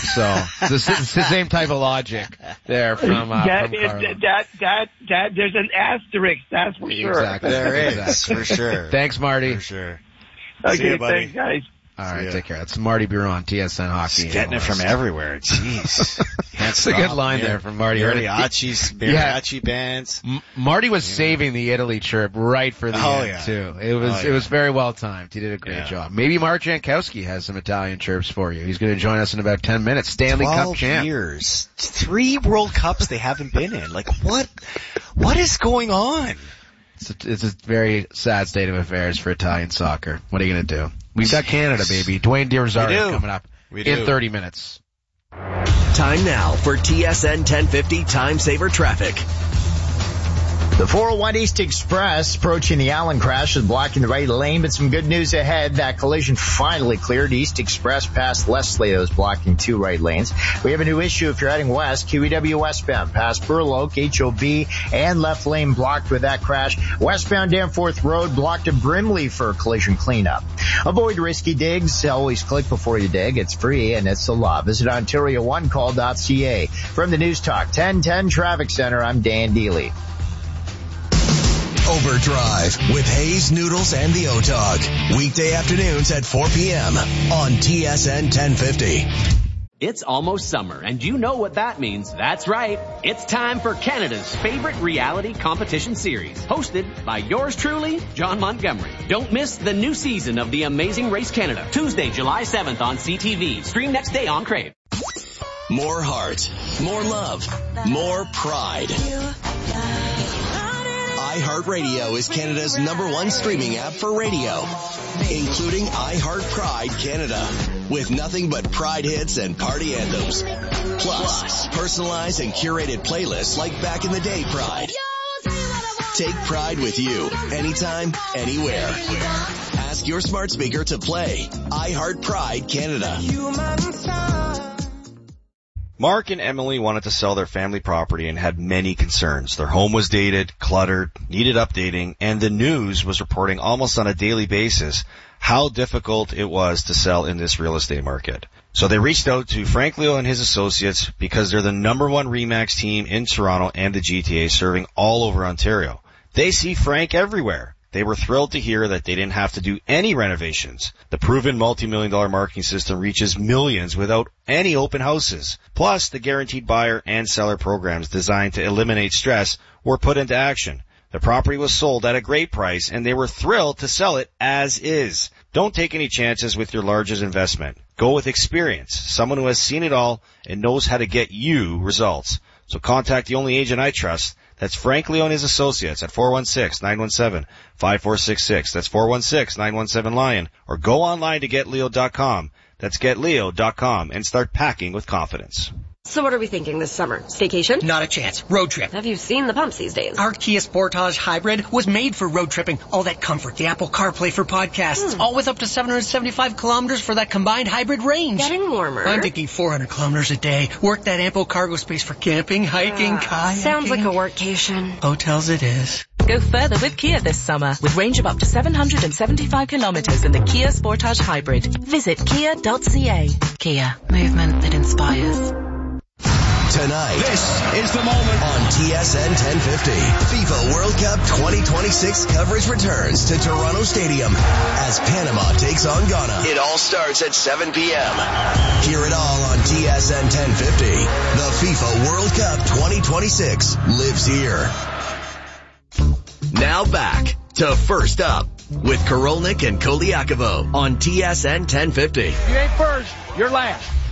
So it's the same type of logic there from Carlo. There's an asterisk, that's for sure. Exactly. There is, for sure. Thanks, Marty. For sure. Okay, See you, buddy. thanks, guys. All right, take care. That's Marty Biron, TSN Hockey. He's getting it from everywhere. Jeez. That's a good line there from Marty. Mariachi bands. Marty was saving the Italy chirp right for the end, too. It was very well timed. He did a great job. Maybe Mark Jankowski has some Italian chirps for you. He's going to join us in about 10 minutes. Stanley Cup champ. 12 years. 3 World Cups they haven't been in. Like, what is going on? It's a very sad state of affairs for Italian soccer. What are you going to do? We've got Canada, baby. Dwayne DeRosario coming up in 30 minutes. Time now for TSN 1050 Time Saver Traffic. The 401 East Express approaching the Allen crash is blocking the right lane, but some good news ahead. That collision finally cleared. East Express past Leslie is blocking 2 right lanes. We have a new issue if you're heading west. QEW westbound past Burloak, HOB, and left lane blocked with that crash. Westbound Danforth Road blocked at Brimley for collision cleanup. Avoid risky digs. Always click before you dig. It's free and it's the law. Visit OntarioOneCall.ca. From the News Talk 1010 Traffic Center, I'm Dan Deely. Overdrive with Hayes, Noodles, and the O-Dog. Weekday afternoons at 4 p.m. on TSN 1050. It's almost summer, and you know what that means. That's right. It's time for Canada's favorite reality competition series, hosted by yours truly, John Montgomery. Don't miss the new season of The Amazing Race Canada, Tuesday, July 7th on CTV. Stream next day on Crave. More heart, more love, more pride. iHeartRadio is Canada's #1 streaming app for radio, including iHeart Pride Canada, with nothing but Pride hits and party anthems. Plus, personalized and curated playlists like Back in the Day Pride. Take Pride with you, anytime, anywhere. Ask your smart speaker to play iHeart Pride Canada. Mark and Emily wanted to sell their family property and had many concerns. Their home was dated, cluttered, needed updating, and the news was reporting almost on a daily basis how difficult it was to sell in this real estate market. So they reached out to Frank Leo and his associates because they're the #1 RE/MAX team in Toronto and the GTA, serving all over Ontario. They see Frank everywhere. They were thrilled to hear that they didn't have to do any renovations. The proven multi-million-dollar marketing system reaches millions without any open houses. Plus, the guaranteed buyer and seller programs designed to eliminate stress were put into action. The property was sold at a great price, and they were thrilled to sell it as is. Don't take any chances with your largest investment. Go with experience, someone who has seen it all and knows how to get you results. So contact the only agent I trust. That's Frank Leo and his associates at 416-917-5466. That's 416-917-LION. Or go online to GetLeo.com. That's GetLeo.com and start packing with confidence. So what are we thinking this summer? Staycation? Not a chance. Road trip. Have you seen the pumps these days? Our Kia Sportage Hybrid was made for road tripping. All that comfort, the Apple CarPlay for podcasts, all with up to 775 kilometers for that combined hybrid range. Getting warmer. I'm thinking 400 kilometers a day. Work that ample cargo space for camping, hiking, kayaking. Sounds like a workcation. Hotels it is. Go further with Kia this summer with range of up to 775 kilometers in the Kia Sportage Hybrid. Visit kia.ca. Kia. Movement that inspires. Tonight, this is the moment on TSN 1050. FIFA World Cup 2026 coverage returns to Toronto Stadium as Panama takes on Ghana. It all starts at 7 p.m. Hear it all on TSN 1050. The FIFA World Cup 2026 lives here. Now back to First Up with Korolnik and Koliakovo on TSN 1050. If you ain't first, you're last.